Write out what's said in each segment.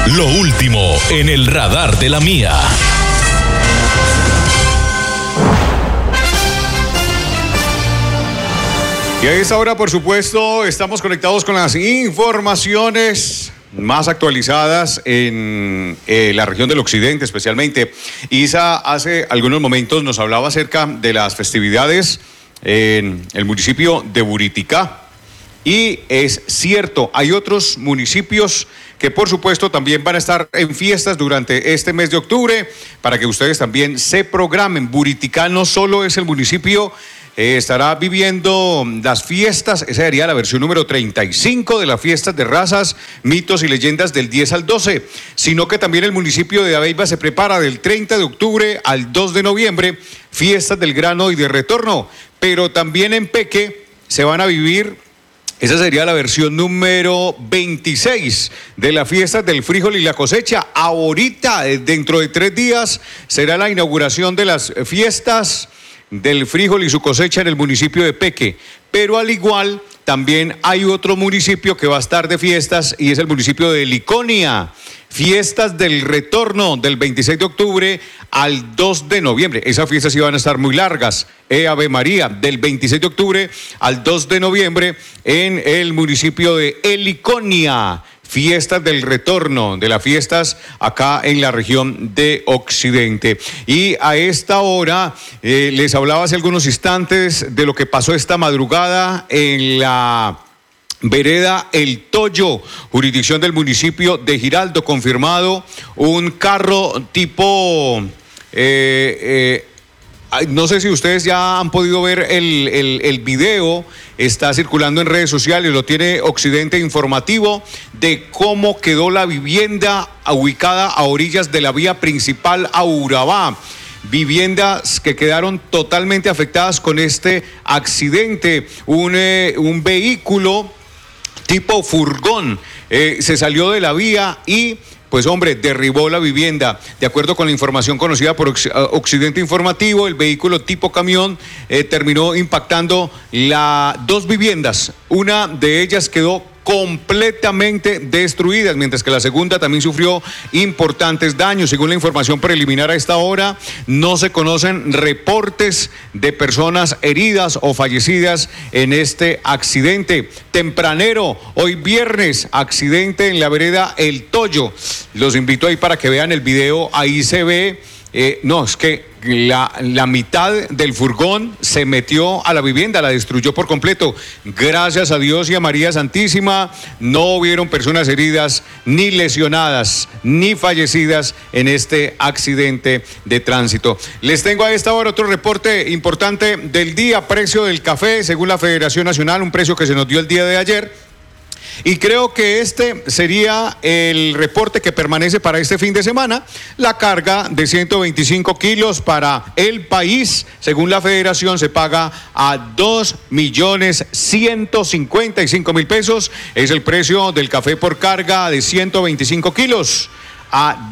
Lo último en el radar de la mía. Y a esta hora, por supuesto, estamos conectados con las informaciones más actualizadas en la región del occidente, especialmente. Isa hace algunos momentos nos hablaba acerca de las festividades en el municipio de Buriticá. Y es cierto, hay otros municipios que por supuesto también van a estar en fiestas durante este mes de octubre, para que ustedes también se programen. Buriticá no solo es el municipio, estará viviendo las fiestas, esa sería la versión número 35 de las fiestas de razas, mitos y leyendas del 10 al 12, sino que también el municipio de Abeiba se prepara del 30 de octubre al 2 de noviembre, fiestas del grano y de retorno, pero también en Peque se van a vivir. Esa sería la versión número 26 de las fiestas del frijol y la cosecha. Ahorita, dentro de 3 días, será la inauguración de las fiestas del frijol y su cosecha en el municipio de Peque. Pero al igual, también hay otro municipio que va a estar de fiestas y es el municipio de Liconia. Fiestas del retorno del 26 de octubre al 2 de noviembre. Esas fiestas iban a estar muy largas. Ave María, del 26 de octubre al 2 de noviembre en el municipio de Liconia. Fiestas del retorno de las fiestas acá en la región de Occidente. Y a esta hora les hablaba hace algunos instantes de lo que pasó esta madrugada en la vereda El Toyo, jurisdicción del municipio de Giraldo. Confirmado un carro tipo... no sé si ustedes ya han podido ver el video, está circulando en redes sociales, lo tiene Occidente Informativo, de cómo quedó la vivienda ubicada a orillas de la vía principal a Urabá. Viviendas que quedaron totalmente afectadas con este accidente. Un vehículo tipo furgón se salió de la vía y... pues hombre, derribó la vivienda. De acuerdo con la información conocida por Occidente Informativo, el vehículo tipo camión terminó impactando 2 viviendas. Una de ellas quedó completamente destruidas, mientras que la segunda también sufrió importantes daños. Según la información preliminar a esta hora, no se conocen reportes de personas heridas o fallecidas en este accidente. Tempranero, hoy viernes, accidente en la vereda El Toyo. Los invito ahí para que vean el video, ahí se ve, no, es que la mitad del furgón se metió a la vivienda, la destruyó por completo. Gracias a Dios y a María Santísima, no hubieron personas heridas, ni lesionadas, ni fallecidas en este accidente de tránsito. Les tengo a esta hora otro reporte importante del día. Precio del café, según la Federación Nacional, un precio que se nos dio el día de ayer. Y creo que este sería el reporte que permanece para este fin de semana. La carga de 125 kilos para el país, según la federación, se paga a 2.155.000 pesos. Es el precio del café por carga de 125 kilos. A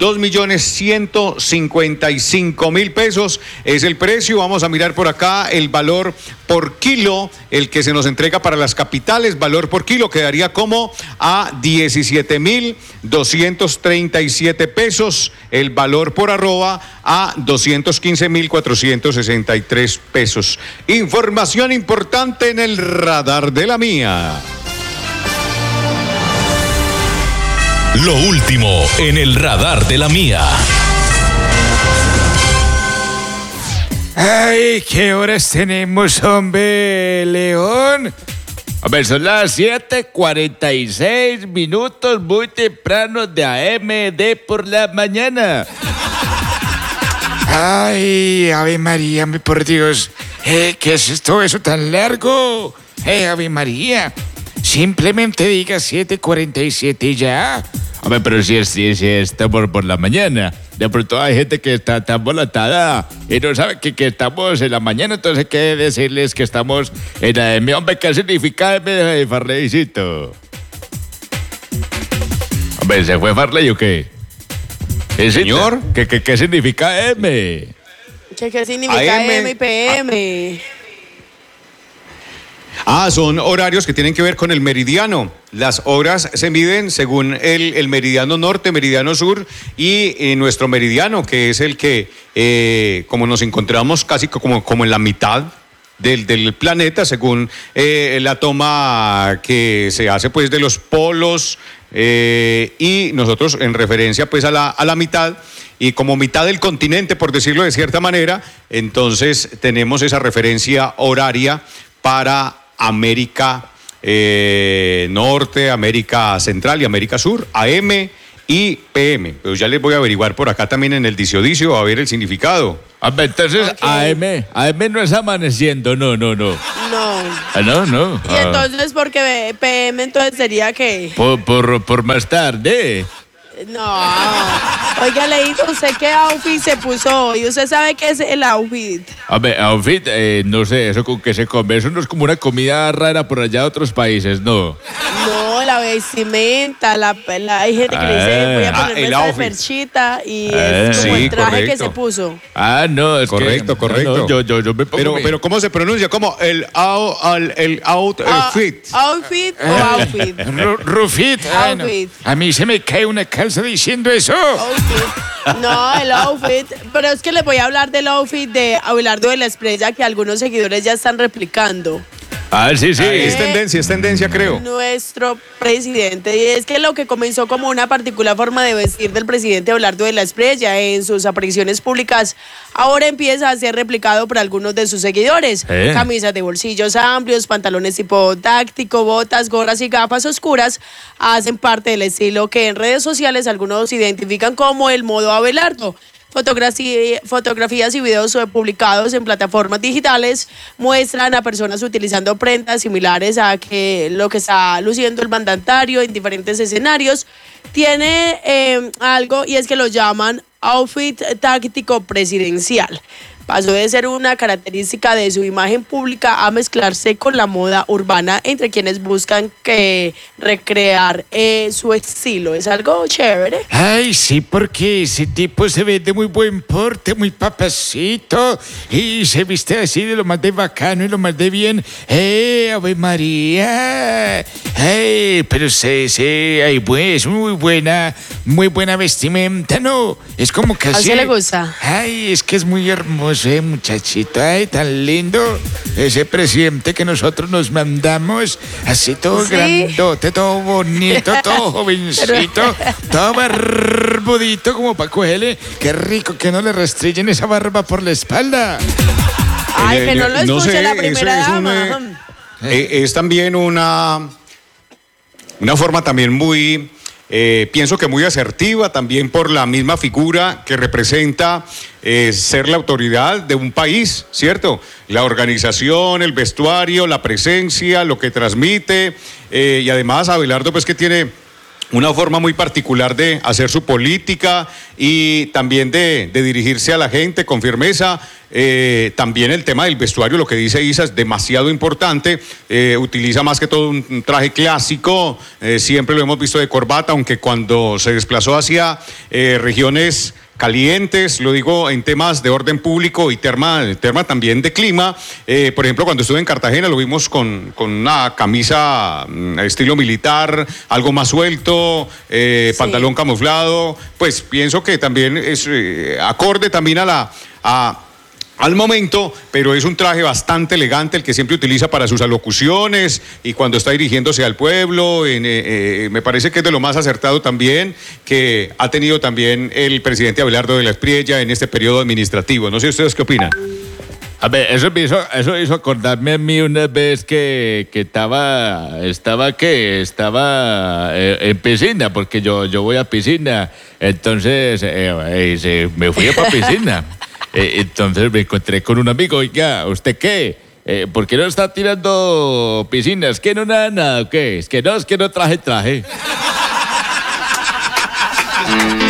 2.155.000 pesos es el precio. Vamos a mirar por acá el valor por kilo, el que se nos entrega para las capitales. Valor por kilo quedaría como a 17.237 pesos. El valor por arroba a 215.463 pesos. Información importante en el radar de la mía. Lo último en el radar de la mía. Ay, ¿qué horas tenemos, hombre, León? Hombre, son las 7:46, muy temprano de AMD por la mañana. Ay, Ave María, por Dios. ¿Qué es todo eso tan largo? Ave María. Simplemente diga 7:47 y ya. Hombre, pero si estamos por la mañana. De pronto hay gente que está tan volatada y no sabe que estamos en la mañana, entonces hay que decirles que estamos en AM. Hombre, ¿qué significa AM de Farleycito? Hombre, ¿se fue Farley o qué? Señor, ¿Qué significa AM? ¿Qué significa AM y PM? Son horarios que tienen que ver con el meridiano. Las horas se miden según el meridiano norte, meridiano sur y nuestro meridiano, que es el que, como nos encontramos casi como en la mitad del planeta, según la toma que se hace pues de los polos y nosotros en referencia pues a la mitad. Y como mitad del continente, por decirlo de cierta manera, entonces tenemos esa referencia horaria para América Norte, América Central y América Sur, AM y PM. Pero ya les voy a averiguar por acá también en el diciodicio a ver el significado. Entonces, Okay. AM no es amaneciendo, no. No. No. Y entonces, porque PM entonces sería que... Por más tarde. No. Oiga, Leito, ¿usted qué outfit se puso hoy? ¿Usted sabe qué es el outfit? Outfit, no sé, eso con qué se come. Eso no es como una comida rara por allá de otros países, no. No, la vestimenta, hay gente que le dice, voy a ponerme el esta outfit. perchita y es como sí, el traje correcto. que se puso. No, es Correcto. No, yo me pongo Pero ¿cómo se pronuncia? ¿Cómo? El outfit. ¿Outfit o outfit? Rufit. Outfit. A mí se me cae una calza diciendo eso. Outfit. No, el outfit. Pero es que les voy a hablar del outfit de Abelardo de la Espriella que algunos seguidores ya están replicando. Sí. Es tendencia, creo. Nuestro presidente. Y es que lo que comenzó como una particular forma de vestir del presidente Abelardo de la Espriella en sus apariciones públicas, ahora empieza a ser replicado por algunos de sus seguidores. Camisas de bolsillos amplios, pantalones tipo táctico, botas, gorras y gafas oscuras hacen parte del estilo que en redes sociales algunos identifican como el modo Abelardo. Fotografías y videos publicados en plataformas digitales muestran a personas utilizando prendas similares a lo que está luciendo el mandatario en diferentes escenarios. Tiene algo y es que lo llaman outfit táctico presidencial. Pasó de ser una característica de su imagen pública a mezclarse con la moda urbana entre quienes buscan recrear su estilo. Es algo chévere. Ay, sí, porque ese tipo se ve de muy buen porte, muy papacito, y se viste así de lo más de bacano y lo más de bien. Ave María! Pero sí, es muy buena vestimenta, ¿no? Es como casi... ¿A usted le gusta? Ay, es que es muy hermoso, muchachito. Ay, tan lindo. Ese presidente que nosotros nos mandamos, así todo ¿Sí? grandote, todo bonito, todo jovencito, todo barbudito como para cogerle. Qué rico que no le rastrillen esa barba por la espalda. Ay, que no lo No escuche sé, la eso primera es dama. es también una forma también muy, pienso que muy asertiva, también por la misma figura que representa ser la autoridad de un país, ¿cierto? La organización, el vestuario, la presencia, lo que transmite, y además Abelardo pues que tiene una forma muy particular de hacer su política y también de dirigirse a la gente con firmeza. También el tema del vestuario, lo que dice Isa, es demasiado importante. Utiliza más que todo un traje clásico, siempre lo hemos visto de corbata, aunque cuando se desplazó hacia regiones calientes, lo digo en temas de orden público y tema también de clima. Por ejemplo, cuando estuve en Cartagena lo vimos con una camisa estilo militar, algo más suelto, pantalón camuflado. Pues pienso que también es acorde también al momento, pero es un traje bastante elegante el que siempre utiliza para sus alocuciones y cuando está dirigiéndose al pueblo. Me parece que es de lo más acertado también que ha tenido también el presidente Abelardo de la Espriella en este periodo administrativo. No sé ustedes qué opinan. A ver, eso hizo acordarme a mí una vez que estaba en piscina, porque yo voy a piscina, entonces me fui para piscina. Entonces me encontré con un amigo. Oiga, ¿usted qué? ¿Por qué no está tirando piscinas? ¿Que no nada o qué? Es que no traje.